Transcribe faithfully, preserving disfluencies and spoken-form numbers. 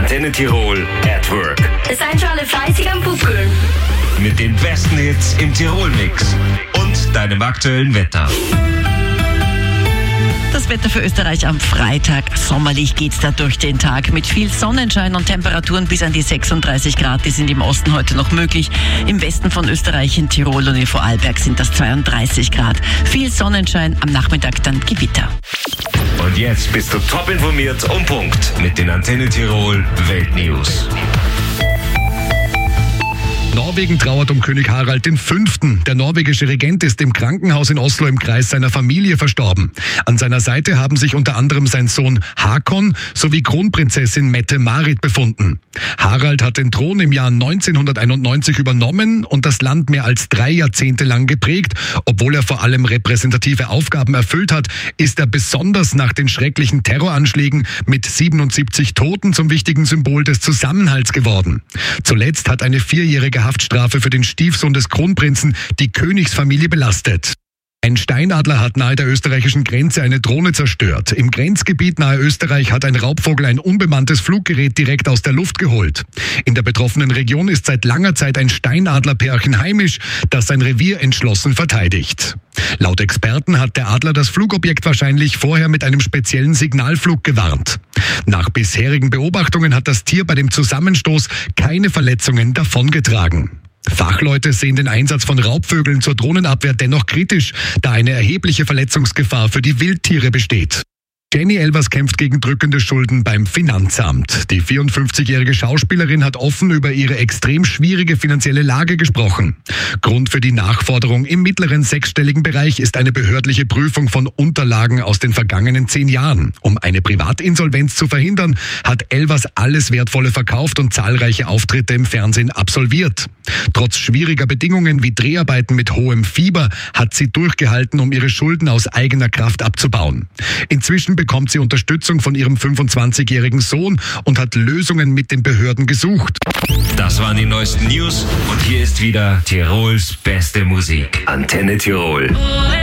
Antenne Tirol at Work. Seid schon alle fleißig am Buckeln. Mit den besten Hits im Tirol-Mix und deinem aktuellen Wetter. Das Wetter für Österreich am Freitag. Sommerlich geht's da durch den Tag mit viel Sonnenschein und Temperaturen bis an die sechsunddreißig Grad. Die sind im Osten heute noch möglich. Im Westen von Österreich, in Tirol und in Vorarlberg sind das zweiunddreißig Grad. Viel Sonnenschein, am Nachmittag dann Gewitter. Und jetzt bist du top informiert um Punkt mit den Antenne Tirol Weltnews. Norwegen trauert um König Harald der Fünfte. Der norwegische Regent ist im Krankenhaus in Oslo im Kreis seiner Familie verstorben. An seiner Seite haben sich unter anderem sein Sohn Hakon sowie Kronprinzessin Mette-Marit befunden. Harald hat den Thron im Jahr neunzehnhunderteinundneunzig übernommen und das Land mehr als drei Jahrzehnte lang geprägt. Obwohl er vor allem repräsentative Aufgaben erfüllt hat, ist er besonders nach den schrecklichen Terroranschlägen mit siebenundsiebzig Toten zum wichtigen Symbol des Zusammenhalts geworden. Zuletzt hat eine vierjährige Haftstrafe für den Stiefsohn des Kronprinzen die Königsfamilie belastet. Ein Steinadler hat nahe der österreichischen Grenze eine Drohne zerstört. Im Grenzgebiet nahe Österreich hat ein Raubvogel ein unbemanntes Fluggerät direkt aus der Luft geholt. In der betroffenen Region ist seit langer Zeit ein Steinadlerpärchen heimisch, das sein Revier entschlossen verteidigt. Laut Experten hat der Adler das Flugobjekt wahrscheinlich vorher mit einem speziellen Signalflug gewarnt. Nach bisherigen Beobachtungen hat das Tier bei dem Zusammenstoß keine Verletzungen davongetragen. Fachleute sehen den Einsatz von Raubvögeln zur Drohnenabwehr dennoch kritisch, da eine erhebliche Verletzungsgefahr für die Wildtiere besteht. Jenny Elvers kämpft gegen drückende Schulden beim Finanzamt. Die vierundfünfzigjährige Schauspielerin hat offen über ihre extrem schwierige finanzielle Lage gesprochen. Grund für die Nachforderung im mittleren sechsstelligen Bereich ist eine behördliche Prüfung von Unterlagen aus den vergangenen zehn Jahren. Um eine Privatinsolvenz zu verhindern, hat Elvers alles Wertvolle verkauft und zahlreiche Auftritte im Fernsehen absolviert. Trotz schwieriger Bedingungen wie Dreharbeiten mit hohem Fieber hat sie durchgehalten, um ihre Schulden aus eigener Kraft abzubauen. Inzwischen bekommt sie Unterstützung von ihrem fünfundzwanzigjährigen Sohn und hat Lösungen mit den Behörden gesucht. Das waren die neuesten News und hier ist wieder Tirols beste Musik. Antenne Tirol.